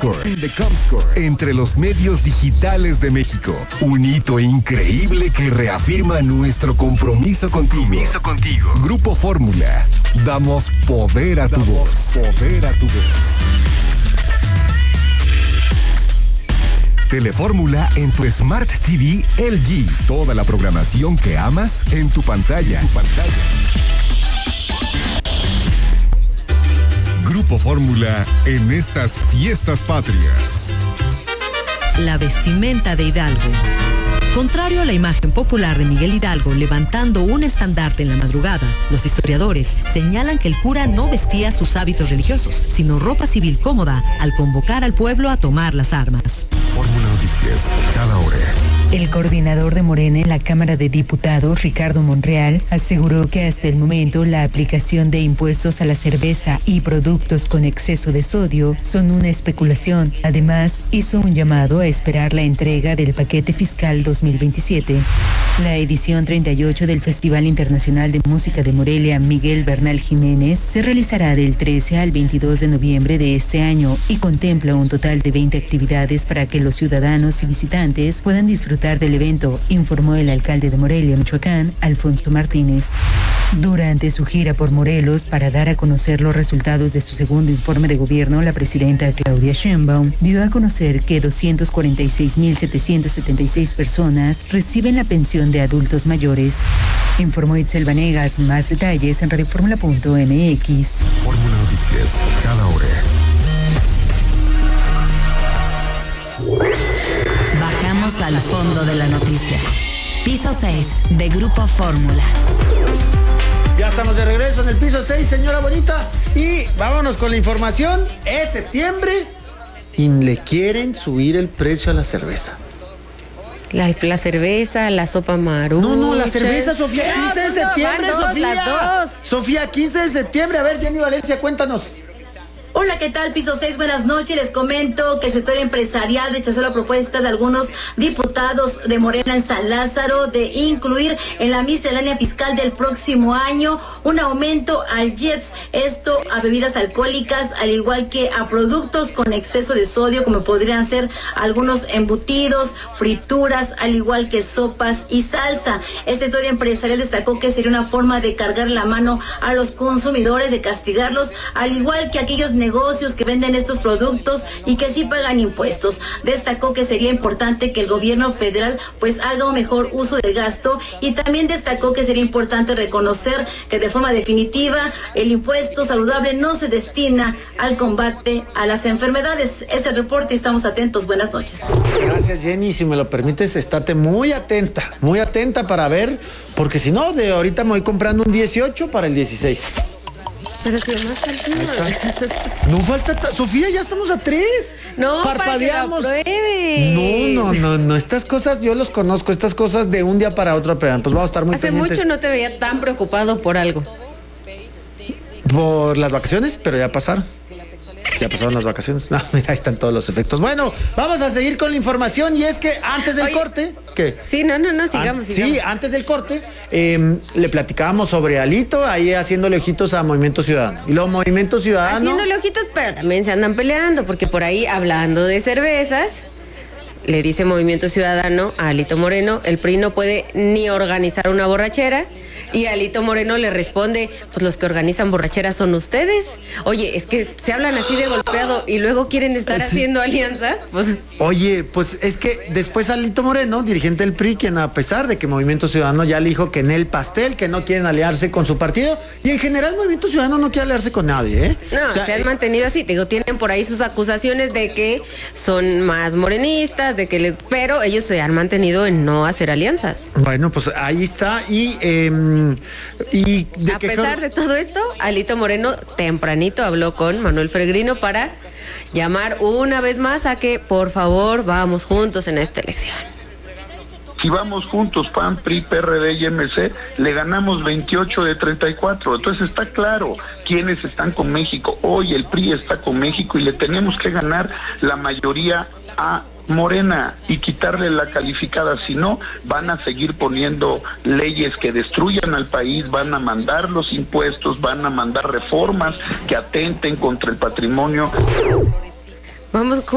entre los medios digitales de México. Un hito increíble que reafirma nuestro compromiso contigo. Grupo Fórmula. Damos poder a tu voz. Telefórmula en tu Smart TV LG. Toda la programación que amas en tu pantalla. Grupo Fórmula en estas fiestas patrias. La vestimenta de Hidalgo. Contrario a la imagen popular de Miguel Hidalgo levantando un estandarte en la madrugada, los historiadores señalan que el cura no vestía sus hábitos religiosos, sino ropa civil cómoda al convocar al pueblo a tomar las armas. Fórmula Noticias, cada hora. El coordinador de Morena en la Cámara de Diputados, Ricardo Monreal, aseguró que hasta el momento la aplicación de impuestos a la cerveza y productos con exceso de sodio son una especulación. Además, hizo un llamado a esperar la entrega del paquete fiscal 2027. La edición 38 del Festival Internacional de Música de Morelia Miguel Bernal Jiménez se realizará del 13 al 22 de noviembre de este año y contempla un total de 20 actividades para que los ciudadanos y visitantes puedan disfrutar del evento, informó el alcalde de Morelia, Michoacán, Alfonso Martínez. Durante su gira por Morelos para dar a conocer los resultados de su segundo informe de gobierno, la presidenta Claudia Sheinbaum dio a conocer que 246.776 personas reciben la pensión de adultos mayores. Informó Itzel Vanegas. Más detalles en radioformula.mx. Fórmula Noticias, cada hora. Bajamos al fondo de la noticia. Piso 6 de Grupo Fórmula. Ya estamos de regreso en el piso 6, señora bonita. Y vámonos con la información. Es septiembre y le quieren subir el precio a la cerveza. La cerveza, la sopa marucha. No, la cerveza, Sofía. 15 de septiembre, Sofía. Sofía, 15 de septiembre. A ver, Jenny Valencia, cuéntanos. Hola, ¿qué tal? Piso 6, buenas noches. Les comento que el sector empresarial rechazó la propuesta de algunos diputados de Morena en San Lázaro de incluir en la miscelánea fiscal del próximo año un aumento al IEPS, esto a bebidas alcohólicas, al igual que a productos con exceso de sodio, como podrían ser algunos embutidos, frituras, al igual que sopas y salsa. El sector empresarial destacó que sería una forma de cargar la mano a los consumidores, de castigarlos, al igual que aquellos negocios que venden estos productos y que sí pagan impuestos. Destacó que sería importante que el gobierno federal pues haga un mejor uso del gasto, y también destacó que sería importante reconocer que de forma definitiva el impuesto saludable no se destina al combate a las enfermedades. Es el reporte y estamos atentos. Buenas noches. Gracias, Jenny. Si me lo permites, estate muy atenta para ver, porque si no, de ahorita me voy comprando un 18 para el 16. Pero si además falta. No falta, Sofía, ya estamos a 3. No, parpadeamos. Para que lo pruebe. No, estas cosas yo los conozco, estas cosas de un día para otro, pero pues vamos a estar muy pendientes. Hace mucho no te veía tan preocupado por algo. Por las vacaciones, pero ya pasaron. Ya pasaron las vacaciones. No, mira, ahí están todos los efectos. Bueno, vamos a seguir con la información, y es que antes del corte... ¿Qué? Sí, no, sigamos. Sí, antes del corte le platicábamos sobre Alito ahí haciéndole ojitos a Movimiento Ciudadano. Y luego Movimiento Ciudadano... Haciéndole ojitos, pero también se andan peleando, porque por ahí, hablando de cervezas, le dice Movimiento Ciudadano a Alito Moreno, el PRI no puede ni organizar una borrachera. Y Alito Moreno le responde, pues los que organizan borracheras son ustedes. Oye, es que se hablan así de golpeado y luego quieren estar haciendo alianzas, pues... Oye, pues es que después Alito Moreno, dirigente del PRI, quien a pesar de que Movimiento Ciudadano ya le dijo que en el pastel, que no quieren aliarse con su partido, y en general Movimiento Ciudadano no quiere aliarse con nadie, ¿eh? No, o sea, se han mantenido así, te digo, tienen por ahí sus acusaciones de que son más morenistas, pero ellos se han mantenido en no hacer alianzas. Bueno, pues ahí está, a pesar de todo esto, Alito Moreno tempranito habló con Manuel Peregrino para llamar una vez más a que por favor vamos juntos en esta elección. Si vamos juntos, PAN, PRI, PRD y MC, le ganamos 28 de 34. Entonces está claro quiénes están con México. Hoy el PRI está con México y le tenemos que ganar la mayoría a Morena y quitarle la calificada. Si no, van a seguir poniendo leyes que destruyan al país, van a mandar los impuestos, van a mandar reformas que atenten contra el patrimonio. Vamos